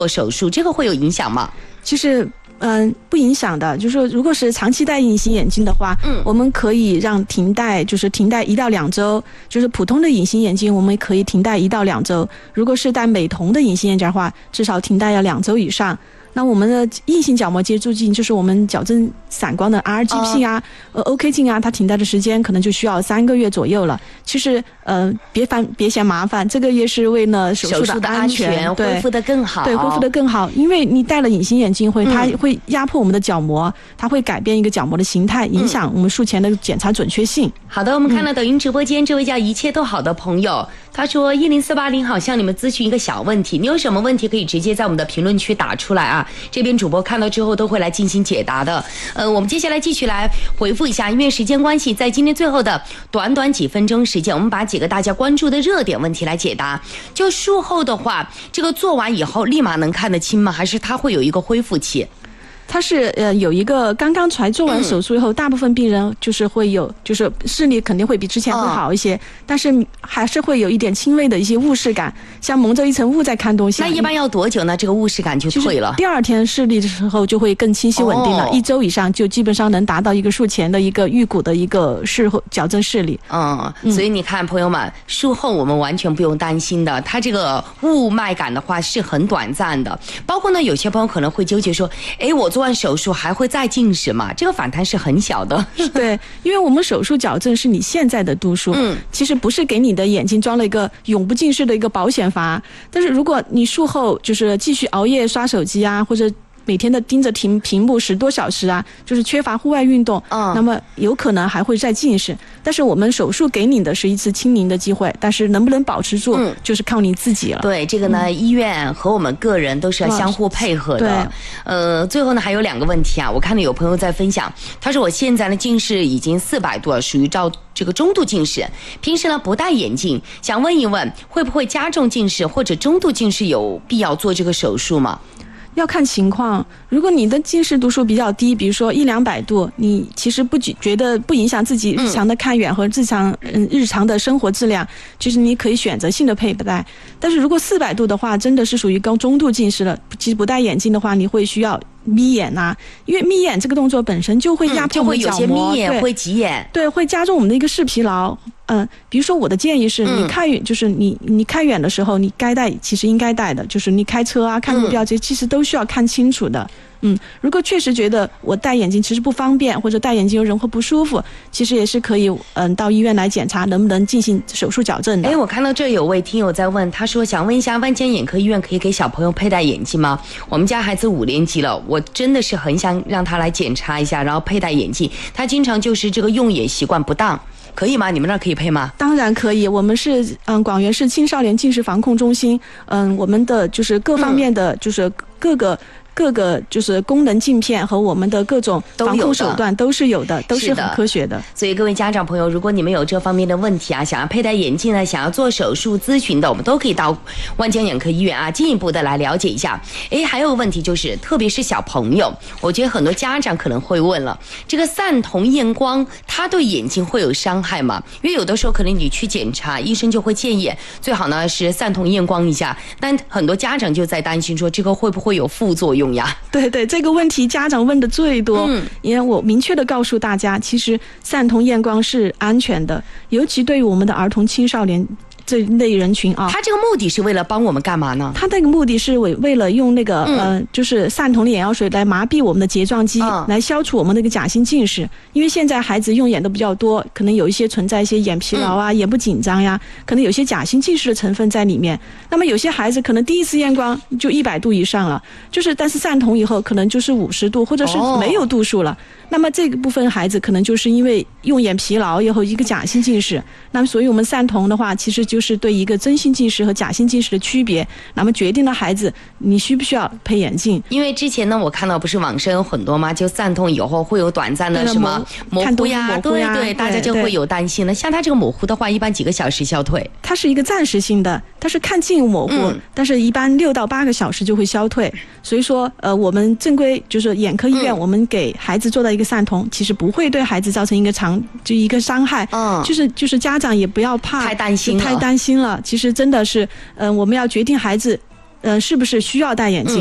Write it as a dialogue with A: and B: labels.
A: 做手术，这个会有影响吗？
B: 其实不影响的，就是说如果是长期戴隐形眼镜的话，我们可以让停戴，就是停戴1到2周，就是普通的隐形眼镜我们可以停戴1到2周，如果是戴美瞳的隐形眼镜的话，至少停戴要2周以上。那我们的硬性角膜接触镜，就是我们矫正散光的 RGP 啊、OK 镜啊，它停戴的时间可能就需要3个月左右了。其实别嫌麻烦，这个也是为了手术的安全，
A: 恢复得更好。
B: 对，恢复得更好，因为你戴了隐形眼镜它会压迫我们的角膜，它会改变一个角膜的形态，影响我们术前的检查准确性。
A: 好的，我们看到抖音直播间这位叫一切都好的朋友，他说10480好向你们咨询一个小问题，你有什么问题可以直接在我们的评论区打出来啊，这边主播看到之后都会来进行解答的。我们接下来继续来回复一下，因为时间关系，在今天最后的短短几分钟时间，我们把几个大家关注的热点问题来解答。就术后的话，这个做完以后立马能看得清吗？还是它会有一个恢复期？
B: 它是有一个刚刚才做完手术以后，大部分病人就是会有，就是视力肯定会比之前会好一些，但是还是会有一点轻微的一些雾视感，像蒙着一层雾在看东西。
A: 那一般要多久呢？这个雾视感就退了？
B: 就是第2天视力的时候就会更清晰稳定了，1周以上就基本上能达到一个术前的一个预估的一个矫正视力。
A: 所以你看朋友们，术后我们完全不用担心的，它这个雾霾感的话是很短暂的。包括呢，有些朋友可能会纠结说，我做完手术还会再近视吗？这个反弹是很小的。
B: 对，因为我们手术矫正是你现在的度数，其实不是给你的眼睛装了一个永不近视的一个保险阀。但是如果你术后就是继续熬夜刷手机啊，或者每天的盯着屏幕10多小时啊，就是缺乏户外运动，那么有可能还会再近视。但是我们手术给你的是一次清零的机会，但是能不能保持住，就是靠你自己了。
A: 对，这个呢，医院和我们个人都是要相互配合的。最后呢，还有2个问题啊，我看到有朋友在分享，他说我现在呢近视已经400度了，属于这个中度近视，平时呢不戴眼镜，想问一问会不会加重近视或者中度近视，有必要做这个手术吗？
B: 要看情况，如果你的近视度数比较低，比如说100-200度，你其实觉得不影响自己日常的看远和日常的生活质量，就是你可以选择性的佩戴。但是如果400度的话，真的是属于高中度近视了，其实不戴眼镜的话，你会需要眯眼啊，因为眯眼这个动作本身就会压迫我们角膜，
A: 就会有些眯眼会挤眼，
B: 对，会加重我们的一个视疲劳。比如说我的建议是，你看远，就是你看远的时候，你该戴其实应该戴的，就是你开车啊、看路标这其实都需要看清楚的。如果确实觉得我戴眼镜其实不方便，或者戴眼镜有人会不舒服，其实也是可以到医院来检查能不能进行手术矫正的。
A: 我看到这有位听友在问，他说想问一下万江眼科医院可以给小朋友佩戴眼镜吗？我们家孩子5年级了，我真的是很想让他来检查一下，然后佩戴眼镜，他经常就是这个用眼习惯不当，可以吗？你们那儿可以配吗？
B: 当然可以，我们是广元市青少年近视防控中心，我们的就是各方面的就是各个就是功能镜片和我们的各种防控手段都是有的，都是很科学的。
A: 所以各位家长朋友，如果你们有这方面的问题啊，想要佩戴眼镜呢，想要做手术咨询的，我们都可以到万江眼科医院啊，进一步的来了解一下。还有个问题就是，特别是小朋友，我觉得很多家长可能会问了，这个散瞳验光它对眼睛会有伤害吗？因为有的时候可能你去检查，医生就会建议最好呢是散瞳验光一下，但很多家长就在担心说这个会不会有副作用呀？
B: 对，这个问题家长问的最多，因为我明确的告诉大家，其实散瞳验光是安全的，尤其对于我们的儿童青少年这类人群啊。
A: 他这个目的是为了帮我们干嘛呢？
B: 他那个目的是为了用那个就是散瞳的眼药水来麻痹我们的睫状肌，来消除我们那个假性近视。因为现在孩子用眼都比较多，可能有一些存在一些眼疲劳啊、眼部紧张呀，可能有些假性近视的成分在里面。那么有些孩子可能第一次验光就100度以上了，但是散瞳以后可能就是50度或者是没有度数了。那么这个部分孩子可能就是因为用眼疲劳以后一个假性近视。那么所以我们散瞳的话，其实就是对一个真性近视和假性近视的区别，那么决定了孩子你需不需要配眼镜。
A: 因为之前呢，我看到不是网上有很多吗？就散瞳以后会有短暂的什么模糊呀，对，大家就会有担心了。像它这个模糊的话，一般几个小时消退？
B: 它是一个暂时性的，它是看近模糊，但是一般6到8个小时就会消退。所以说我们正规就是眼科医院，我们给孩子做到一个散瞳，其实不会对孩子造成一个伤害。就是家长也不要怕太担心了。其实真的是我们要决定孩子是不是需要戴眼镜？